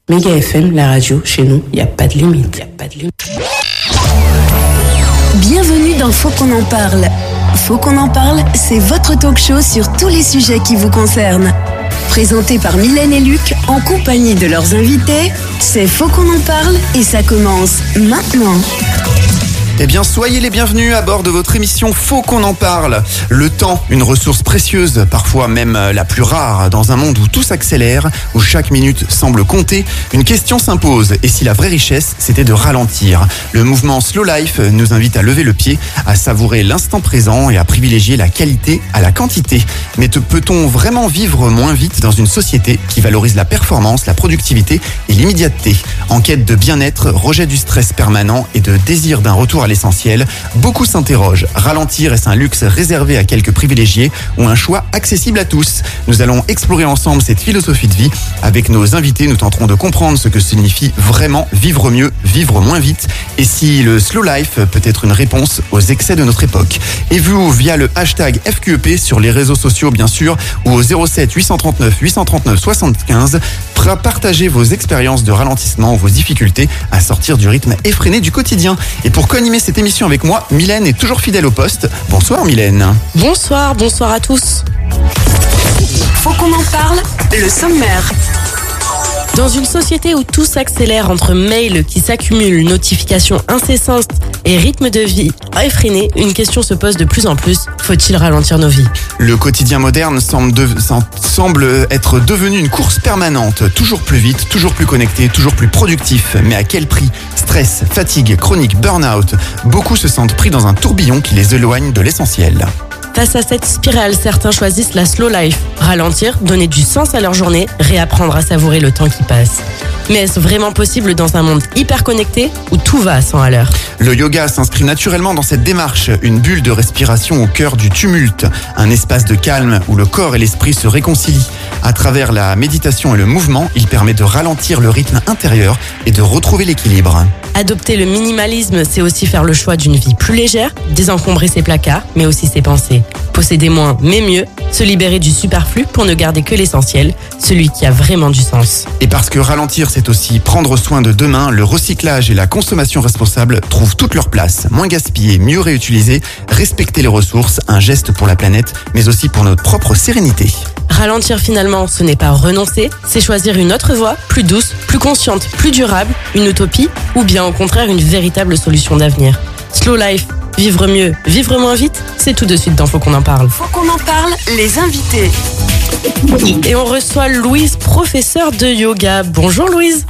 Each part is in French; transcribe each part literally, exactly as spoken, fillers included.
Méga F M, la radio, chez nous, il n'y a pas de limite. Y a pas de limite. Bienvenue dans Faut qu'on en parle. Faut qu'on en parle, c'est votre talk show sur tous les sujets qui vous concernent. Présenté par Mylène et Luc, en compagnie de leurs invités, c'est Faut qu'on en parle et ça commence maintenant. Eh bien, soyez les bienvenus à bord de votre émission Faut qu'on en parle. Le temps, une ressource précieuse, parfois même la plus rare, dans un monde où tout s'accélère, où chaque minute semble compter, une question s'impose. Et si la vraie richesse, c'était de ralentir? Le mouvement Slow Life nous invite à lever le pied, à savourer l'instant présent et à privilégier la qualité à la quantité. Mais te- peut-on vraiment vivre moins vite dans une société qui valorise la performance, la productivité et l'immédiateté? En quête de bien-être, rejet du stress permanent et de désir d'un retour à l'essentiel, beaucoup s'interrogent. Ralentir, est-ce un luxe réservé à quelques privilégiés ou un choix accessible à tous? Nous allons explorer ensemble cette philosophie de vie. Avec nos invités, nous tenterons de comprendre ce que signifie vraiment vivre mieux, vivre moins vite, et si le slow life peut être une réponse aux excès de notre époque. Et vous, via le hashtag F Q E P sur les réseaux sociaux bien sûr, ou au zéro sept huit cent trente-neuf huit cent trente-neuf soixante-quinze, partagez vos expériences de ralentissement, vos difficultés à sortir du rythme effréné du quotidien. Et pour co-animer cette émission avec moi, Mylène est toujours fidèle au poste. Bonsoir Mylène. Bonsoir, bonsoir à tous. Faut qu'on en parle, le sommaire. Dans une société où tout s'accélère entre mails qui s'accumulent, notifications incessantes et rythme de vie effréné, une question se pose de plus en plus. Faut-il ralentir nos vies? Le quotidien moderne semble, de- semble être devenu une course permanente, toujours plus vite, toujours plus connecté, toujours plus productif. Mais à quel prix? Stress, fatigue, chronique, burn-out. Beaucoup se sentent pris dans un tourbillon qui les éloigne de l'essentiel. Face à cette spirale, certains choisissent la slow life. Ralentir, donner du sens à leur journée, réapprendre à savourer le temps qui passe. Mais est-ce vraiment possible dans un monde hyper connecté où tout va à cent à l'heure? Le yoga s'inscrit naturellement dans cette démarche, une bulle de respiration au cœur du tumulte, un espace de calme où le corps et l'esprit se réconcilient. À travers la méditation et le mouvement, il permet de ralentir le rythme intérieur et de retrouver l'équilibre. Adopter le minimalisme, c'est aussi faire le choix d'une vie plus légère, désencombrer ses placards, mais aussi ses pensées. Posséder moins, mais mieux, se libérer du superflu pour ne garder que l'essentiel, celui qui a vraiment du sens. Et parce que ralentir, c'est aussi prendre soin de demain, le recyclage et la consommation responsable trouvent toute leur place. Moins gaspiller, mieux réutiliser, respecter les ressources, un geste pour la planète, mais aussi pour notre propre sérénité. Ralentir finalement, ce n'est pas renoncer, c'est choisir une autre voie, plus douce, plus consciente, plus durable, une utopie, ou bien au contraire une véritable solution d'avenir. Slow life, vivre mieux, vivre moins vite, c'est tout de suite dans Faut qu'on en parle. Faut qu'on en parle, les invités. Et on reçoit Louise, professeure de yoga. Bonjour Louise.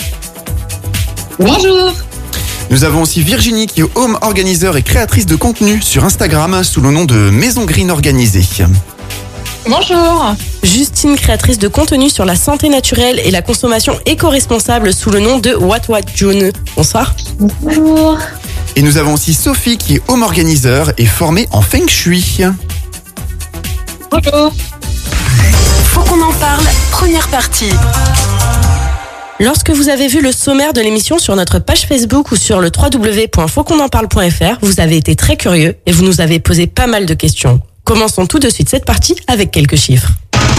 Bonjour. Nous avons aussi Virginie qui est home organizer et créatrice de contenu sur Instagram sous le nom de Maison Green Organisée. Bonjour. Justine, créatrice de contenu sur la santé naturelle et la consommation éco-responsable sous le nom de What What June. Bonsoir. Bonjour. Et nous avons aussi Sophie qui est home organizer et formée en Feng Shui. Bonjour. Faut qu'on en parle, première partie. Lorsque vous avez vu le sommaire de l'émission sur notre page Facebook ou sur le w w w point faut qu'on en parle point f r, vous avez été très curieux et vous nous avez posé pas mal de questions. Commençons tout de suite cette partie avec quelques chiffres.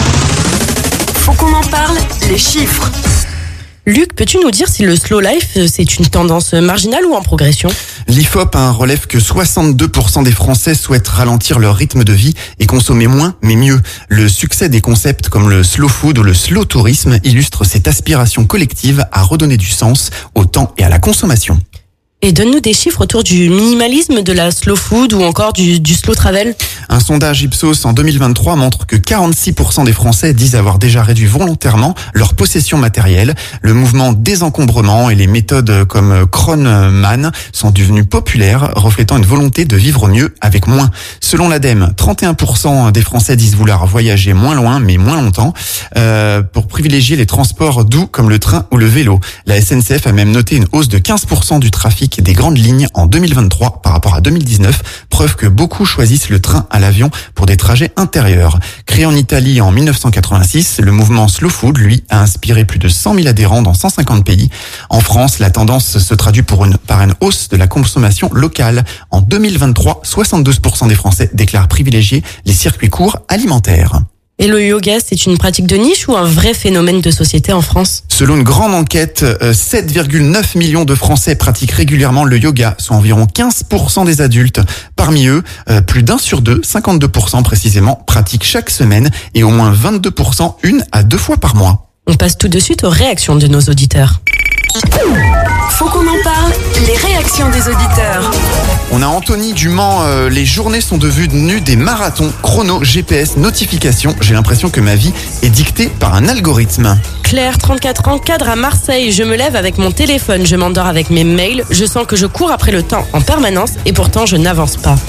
Faut qu'on en parle, les chiffres. Luc, peux-tu nous dire si le slow life, c'est une tendance marginale ou en progression? L'I F O P hein, relève que soixante-deux pour cent des Français souhaitent ralentir leur rythme de vie et consommer moins mais mieux. Le succès des concepts comme le slow food ou le slow tourisme illustre cette aspiration collective à redonner du sens au temps et à la consommation. Et donne-nous des chiffres autour du minimalisme, de la slow food ou encore du, du slow travel. Un sondage Ipsos en deux mille vingt-trois montre que quarante-six pour cent des Français disent avoir déjà réduit volontairement leur possession matérielle. Le mouvement désencombrement et les méthodes comme Kronman sont devenues populaires, reflétant une volonté de vivre mieux avec moins. Selon l'ADEME, trente et un pour cent des Français disent vouloir voyager moins loin mais moins longtemps euh, pour privilégier les transports doux comme le train ou le vélo. La S N C F a même noté une hausse de quinze pour cent du trafic des grandes lignes en deux mille vingt-trois par rapport à deux mille dix-neuf, preuve que beaucoup choisissent le train à l'avion pour des trajets intérieurs. Créé en Italie en mille neuf cent quatre-vingt-six, le mouvement Slow Food, lui, a inspiré plus de cent mille adhérents dans cent cinquante pays. En France, la tendance se traduit pour une, par une hausse de la consommation locale. En deux mille vingt-trois, soixante-douze pour cent des Français déclarent privilégier les circuits courts alimentaires. Et le yoga, c'est une pratique de niche ou un vrai phénomène de société en France ? Selon une grande enquête, sept virgule neuf millions de Français pratiquent régulièrement le yoga, soit environ quinze pour cent des adultes. Parmi eux, plus d'un sur deux, cinquante-deux pour cent précisément, pratiquent chaque semaine et au moins vingt-deux pour cent une à deux fois par mois. On passe tout de suite aux réactions de nos auditeurs. Faut qu'on en parle, les réactions des auditeurs. On a Anthony du Mans, euh, les journées sont devenues des marathons, chrono, G P S, notifications. J'ai l'impression que ma vie est dictée par un algorithme. Claire, trente-quatre ans, cadre à Marseille. Je me lève avec mon téléphone, je m'endors avec mes mails. Je sens que je cours après le temps en permanence et pourtant je n'avance pas.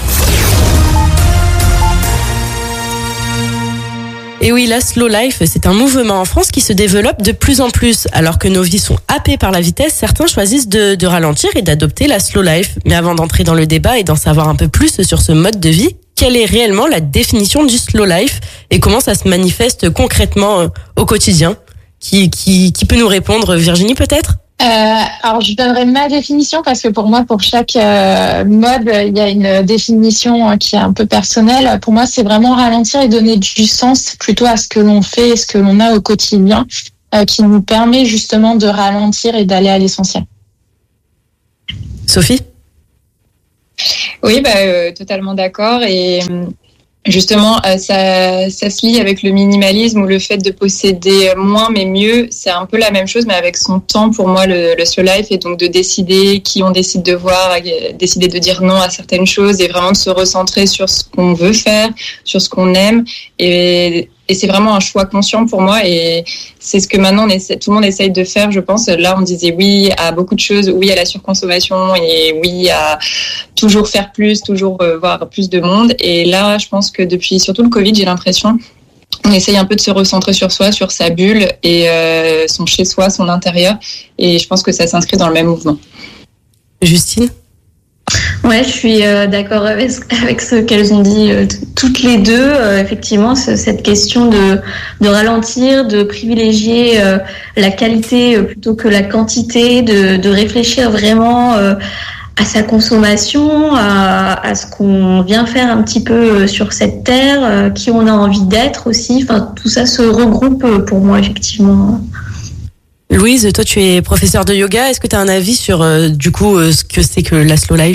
Et oui, la slow life, c'est un mouvement en France qui se développe de plus en plus. Alors que nos vies sont happées par la vitesse, certains choisissent de, de ralentir et d'adopter la slow life. Mais avant d'entrer dans le débat et d'en savoir un peu plus sur ce mode de vie, quelle est réellement la définition du slow life et comment ça se manifeste concrètement au quotidien ? Qui, qui, qui peut nous répondre ? Virginie, peut-être ? Euh, alors, je donnerai ma définition parce que pour moi, pour chaque euh, mode, il y a une définition qui est un peu personnelle. Pour moi, c'est vraiment ralentir et donner du sens plutôt à ce que l'on fait et ce que l'on a au quotidien, euh, qui nous permet justement de ralentir et d'aller à l'essentiel. Sophie ? Oui, bah, euh, totalement d'accord. Et justement, euh, ça, ça se lie avec le minimalisme ou le fait de posséder moins mais mieux. C'est un peu la même chose, mais avec son temps, pour moi, le, le slow life, et donc de décider qui on décide de voir, décider de dire non à certaines choses et vraiment de se recentrer sur ce qu'on veut faire, sur ce qu'on aime. Et, et c'est vraiment un choix conscient pour moi, et c'est ce que maintenant on essaie, tout le monde essaye de faire, je pense. Là, on disait oui à beaucoup de choses, oui à la surconsommation et oui à toujours faire plus, toujours voir plus de monde. Et là, je pense que depuis surtout le Covid, j'ai l'impression on essaye un peu de se recentrer sur soi, sur sa bulle et euh, son chez-soi, son intérieur. Et je pense que ça s'inscrit dans le même mouvement. Justine ? Ouais, je suis euh, d'accord avec, avec ce qu'elles ont dit euh, t- toutes les deux. Euh, effectivement, c- cette question de, de ralentir, de privilégier euh, la qualité euh, plutôt que la quantité, de, de réfléchir vraiment euh, à sa consommation, à, à ce qu'on vient faire un petit peu sur cette terre, euh, qui on a envie d'être aussi. Enfin, tout ça se regroupe pour moi, effectivement. Louise, toi tu es professeure de yoga. Est-ce que tu as un avis sur euh, du coup euh, ce que c'est que la slow life ?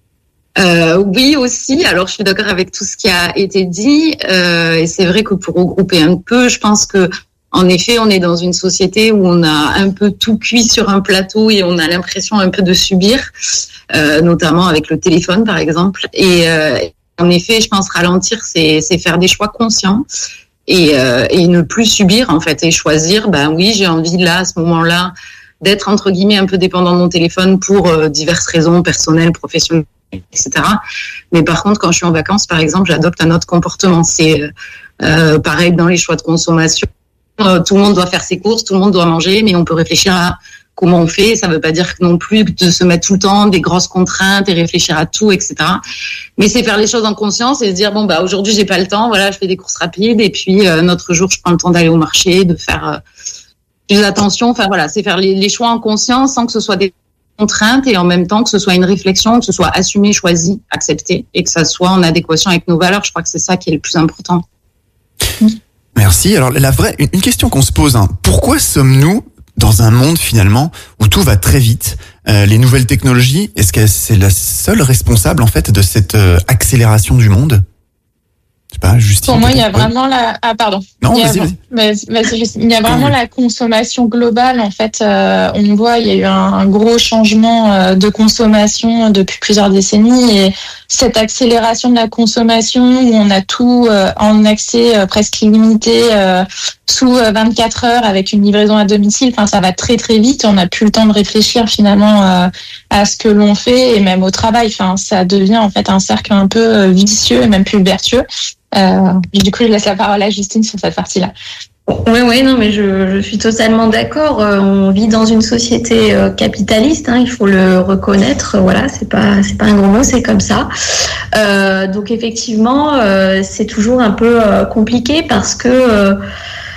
Euh, oui aussi, alors je suis d'accord avec tout ce qui a été dit euh, et c'est vrai que pour regrouper un peu, je pense que en effet on est dans une société où on a un peu tout cuit sur un plateau et on a l'impression un peu de subir, euh, notamment avec le téléphone par exemple. Et euh, en effet, je pense ralentir, c'est, c'est faire des choix conscients et, euh, et ne plus subir en fait, et choisir, ben oui j'ai envie là à ce moment-là d'être entre guillemets un peu dépendant de mon téléphone pour euh, diverses raisons personnelles, professionnelles, et cetera. Mais par contre, quand je suis en vacances, par exemple, j'adopte un autre comportement. C'est euh, pareil dans les choix de consommation. Euh, tout le monde doit faire ses courses, tout le monde doit manger, mais on peut réfléchir à comment on fait. Ça ne veut pas dire non plus de se mettre tout le temps des grosses contraintes et réfléchir à tout, et cetera. Mais c'est faire les choses en conscience et se dire bon bah aujourd'hui j'ai pas le temps, voilà, je fais des courses rapides et puis euh, notre jour je prends le temps d'aller au marché, de faire euh, plus attention. Enfin voilà, c'est faire les, les choix en conscience sans que ce soit des contraintes et en même temps que ce soit une réflexion, que ce soit assumé, choisi, accepté et que ça soit en adéquation avec nos valeurs. Je crois que c'est ça qui est le plus important. Merci. Alors la vraie, une, une question qu'on se pose, hein. Pourquoi sommes-nous dans un monde finalement où tout va très vite, euh, les nouvelles technologies, est-ce que c'est la seule responsable en fait de cette euh, accélération du monde ? Je sais pas, Justine. Pour moi, il y a peut-être. vraiment la. Ah, pardon. Non, il y a, vas-y, vas-y. vas-y, vas-y, Justine. Il y a vraiment la consommation globale. En fait, euh, on voit, il y a eu un, un gros changement euh, de consommation depuis plusieurs décennies, et cette accélération de la consommation où on a tout euh, en accès euh, presque illimité euh, sous vingt-quatre heures avec une livraison à domicile. Enfin, ça va très très vite. On n'a plus le temps de réfléchir finalement euh, à ce que l'on fait et même au travail. Enfin, ça devient en fait un cercle un peu vicieux et même plus vertueux. Euh, du coup, je laisse la parole à Justine sur cette partie-là. Oui, oui, non, mais je, je suis totalement d'accord. Euh, on vit dans une société euh, capitaliste, hein, il faut le reconnaître. Voilà, c'est pas, c'est pas un gros mot, c'est comme ça. Euh, donc effectivement, euh, c'est toujours un peu euh, compliqué parce que euh,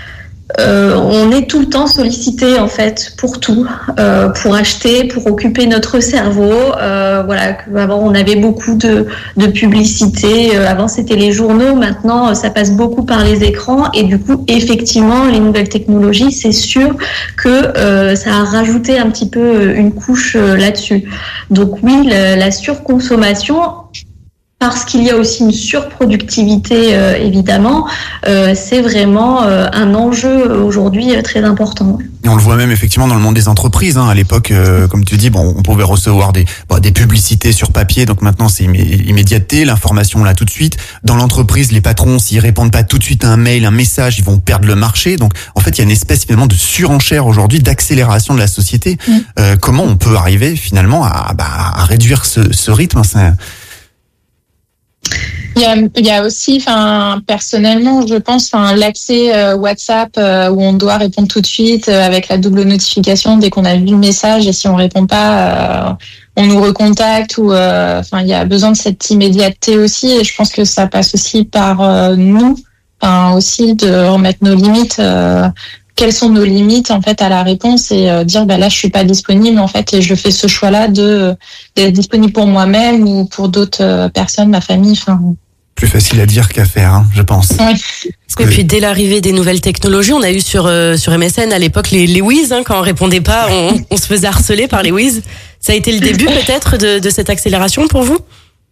euh, on est tout le temps sollicité en fait pour tout, euh, pour acheter, pour occuper notre cerveau. Euh, voilà, avant on avait beaucoup de, de publicité. Euh, avant c'était les journaux, maintenant ça passe beaucoup par les écrans et du coup effectivement les nouvelles technologies, c'est sûr que euh, ça a rajouté un petit peu une couche euh, là-dessus. Donc oui, la, la surconsommation. Parce qu'il y a aussi une surproductivité, euh, évidemment, euh, c'est vraiment euh, un enjeu aujourd'hui euh, très important. Et on le voit même effectivement dans le monde des entreprises. Hein. À l'époque, euh, comme tu dis, bon, on pouvait recevoir des, bon, des publicités sur papier, donc maintenant c'est immé- immédiateté, l'information là tout de suite. Dans l'entreprise, les patrons, s'ils répondent pas tout de suite à un mail, un message, ils vont perdre le marché. Donc en fait, il y a une espèce finalement de surenchère aujourd'hui, d'accélération de la société. Mmh. Euh, comment on peut arriver finalement à, bah, à réduire ce, ce rythme? C'est... Il y a, il y a aussi, enfin, personnellement, je pense, enfin, l'accès euh, WhatsApp euh, où on doit répondre tout de suite euh, avec la double notification dès qu'on a vu le message et si on répond pas, euh, on nous recontacte ou, euh, enfin, il y a besoin de cette immédiateté aussi et je pense que ça passe aussi par euh, nous, enfin, aussi de remettre nos limites. Euh, quelles sont nos limites en fait à la réponse et euh, dire bah là je suis pas disponible en fait et je fais ce choix là de d'être disponible pour moi-même ou pour d'autres euh, personnes, ma famille, enfin. Plus facile à dire qu'à faire, hein, je pense. Oui. Et puis dès l'arrivée des nouvelles technologies, on a eu sur euh, sur M S N à l'époque les les whiz, hein, quand on répondait pas, on, on se faisait harceler par les whiz. Ça a été le début peut-être de de cette accélération pour vous?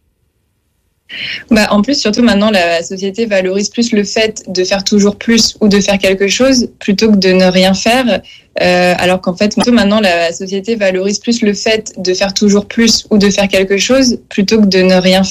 Bah, en plus, surtout maintenant, la société valorise plus le fait de faire toujours plus ou de faire quelque chose plutôt que de ne rien faire. Euh, alors qu'en fait, maintenant, la société valorise plus le fait de faire toujours plus ou de faire quelque chose plutôt que de ne rien faire.